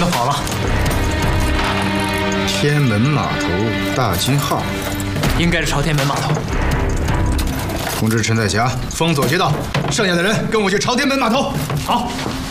问好了。 天门码头大金号， 应该是朝天门码头。 通知陈彩霞封锁街道，剩下的人跟我去朝天门码头。 好。